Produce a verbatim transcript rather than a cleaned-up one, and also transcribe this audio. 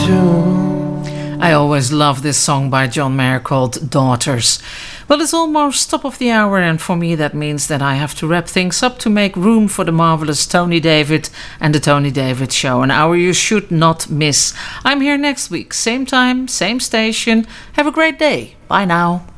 you. I always love this song by John Mayer called Daughters. Well, it's almost top of the hour, and for me that means that I have to wrap things up to make room for the marvelous Tony David and the Tony David Show, an hour you should not miss. I'm here next week, same time, same station. Have a great day. Bye now.